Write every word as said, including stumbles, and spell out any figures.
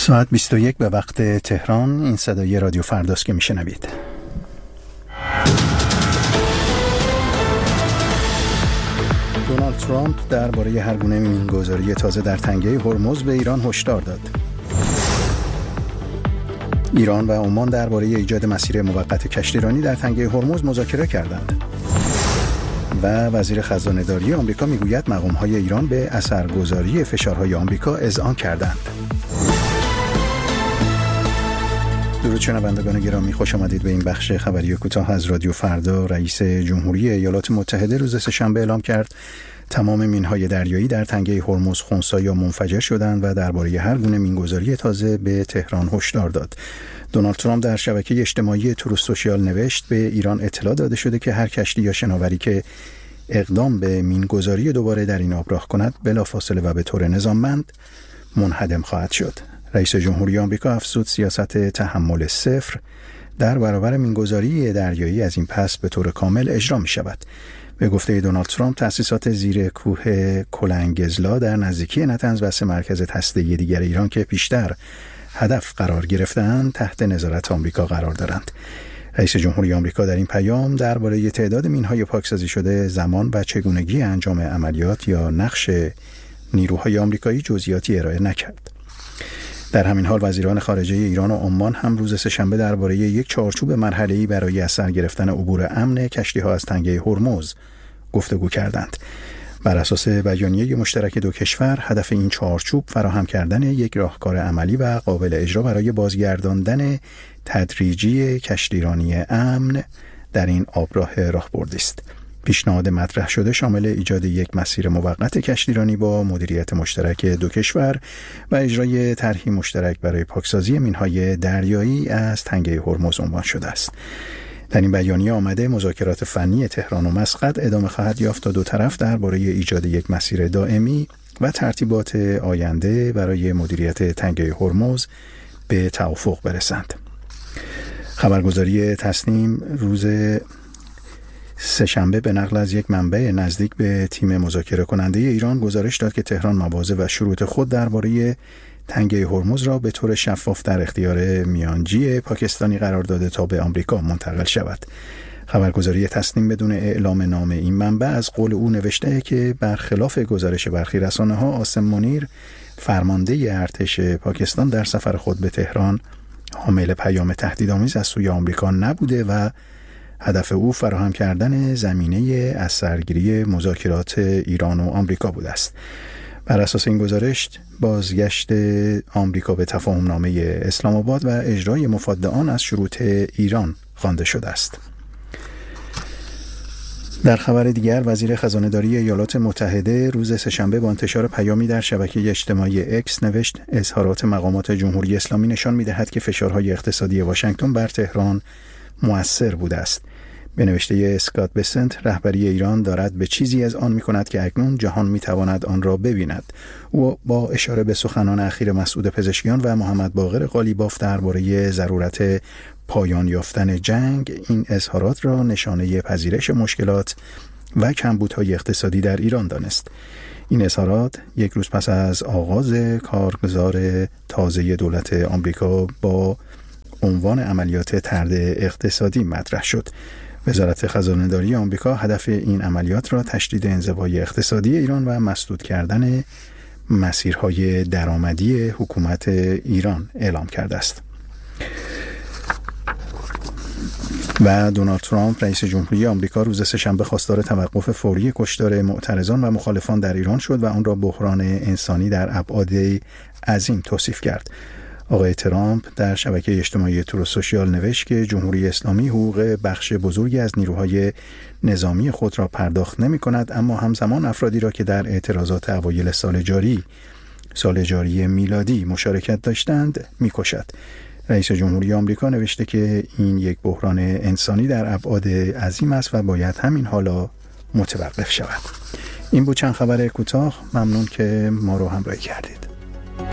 ساعت بیست و یک به وقت تهران. این صدای رادیو فرداست که میشنوید. دونالد ترامپ درباره هر گونه مینگذاری تازه در تنگه هرمز به ایران هشدار داد. ایران و عمان درباره ایجاد مسیر موقت کشتیرانی در تنگه هرمز مذاکره کردند. و وزیر خزانه‌داری آمریکا میگوید مقام‌های ایران به اثرگذاری فشارهای آمریکا اذعان کردند. درود شنوندگان گرامی، خوش آمدید به این بخش خبری کوتاه از رادیو فردا. رئیس جمهوری ایالات متحده روز سه‌شنبه اعلام کرد تمام مین‌های دریایی در تنگه هرمز خنثی یا منفجر شدند و درباره هر گونه مینگذاری تازه به تهران هشدار داد. دونالد ترامپ در شبکه اجتماعی تروث سوشیال نوشت به ایران اطلاع داده شده که هر کشتی یا شناوری که اقدام به مینگذاری دوباره در این آب راه کند بلافاصله و به طور نظاممند منهدم خواهد شد. رئیس جمهوری آمریکا افزود سیاست تحمل صفر در برابر مینگذاری دریایی از این پس به طور کامل اجرا می شود. به گفته دونالد ترامپ تأسیسات زیر کوه کلنگزلا در نزدیکی نتنز و سه مرکز هسته‌ای دیگر ایران که پیشتر هدف قرار گرفتند تحت نظارت آمریکا قرار دارند. رئیس جمهوری آمریکا در این پیام درباره تعداد مین‌های پاکسازی شده، زمان و چگونگی انجام عملیات یا نقش نیروهای آمریکایی جزئیاتی ارائه نکرد. در همین حال وزیران خارجه ایران و عمان هم روز سه‌شنبه درباره یک چارچوب مرحله‌ای برای از سر گرفتن عبور امن کشتی‌ها از تنگه هرمز گفتگو کردند. بر اساس بیانیه مشترک دو کشور، هدف این چارچوب فراهم کردن یک راهکار عملی و قابل اجرا برای بازگرداندن تدریجی کشتیرانی امن در این آبراه راهبردی است. پیشنهاد مطرح شده شامل ایجاد یک مسیر موقت کشتیرانی با مدیریت مشترک دو کشور و اجرای طرحی مشترک برای پاکسازی مین‌های دریایی از تنگه هرمز عنوان شده است. در این بیانیه آمده مذاکرات فنی تهران و مسقط ادامه خواهد یافت تا دو طرف درباره ایجاد یک مسیر دائمی و ترتیبات آینده برای مدیریت تنگه هرمز به توافق برسند. خبرگزاری تصنیم روز سه‌شنبه به نقل از یک منبع نزدیک به تیم مذاکره کننده ایران گزارش داد که تهران مواضع و شروط خود درباره تنگه هرمز را به طور شفاف در اختیار میانجی پاکستانی قرار داده تا به آمریکا منتقل شود. خبرگزاری تصنیم بدون اعلام نام این منبع از قول او نوشته که برخلاف گزارش برخی رسانه‌ها، عاصم منیر فرمانده ارتش پاکستان در سفر خود به تهران حامل پیام تهدیدآمیز از سوی آمریکا نبوده و هدف او فراهم کردن زمینه از سرگیری مذاکرات ایران و آمریکا بوده است. بر اساس این گزارش بازگشت آمریکا به تفاهمنامه اسلام آباد و اجرای مفاد آن از شروط ایران خوانده شده است. در خبر دیگر، وزیر خزانه‌داری ایالات متحده روز سه‌شنبه با انتشار پیامی در شبکه اجتماعی اکس نوشت اظهارات مقامات جمهوری اسلامی نشان می‌دهد که فشارهای اقتصادی واشنگتن بر تهران مؤثر بوده است. به نوشته اسکات بسنت، رهبری ایران دارد به چیزی از آن می‌کند که اکنون جهان می‌تواند آن را ببیند. او با اشاره به سخنان اخیر مسعود پزشکیان و محمد باقر قالیباف درباره ضرورت پایان یافتن جنگ این اظهارات را نشانه پذیرش مشکلات و کمبودهای اقتصادی در ایران دانست. این اظهارات یک روز پس از آغاز کارگزار تازه دولت آمریکا با عنوان عملیات طرد اقتصادی مطرح شد. وزارت خزانه‌داری آمریکا هدف این عملیات را تشدید انزوای اقتصادی ایران و مسدود کردن مسیرهای درآمدی حکومت ایران اعلام کرده است. و دونالد ترامپ رئیس جمهوری آمریکا روز سه‌شنبه خواستار توقف فوری کشتار معترضان و مخالفان در ایران شد و آن را بحران انسانی در ابعاد عظیم توصیف کرد. آقای ترامپ در شبکه اجتماعی تروث سوشیال نوشت که جمهوری اسلامی حقوق بخش بزرگی از نیروهای نظامی خود را پرداخت نمی کند، اما همزمان افرادی را که در اعتراضات اوایل سال جاری سال جاری میلادی مشارکت داشتند می کشد. رئیس جمهوری آمریکا نوشته که این یک بحران انسانی در ابعاد عظیم است و باید همین حالا متوقف شود. این بود چند خبر کوتاه. ممنون که ما رو همراهی کردید.